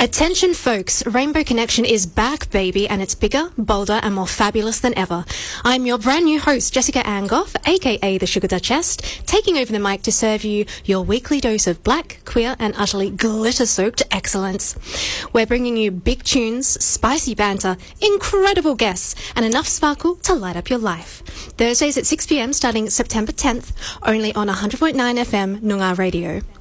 Attention folks, Rainbow Connection is back, baby, and it's bigger, bolder and more fabulous than ever. I'm your brand new host, Jessica Angoff, aka the Sugar Duchess, taking over the mic to serve you your weekly dose of black, queer and utterly glitter-soaked excellence. We're bringing you big tunes, spicy banter, incredible guests and enough sparkle to light up your life. Thursdays at 6 p.m. starting September 10th, only on 100.9 FM Noongar Radio.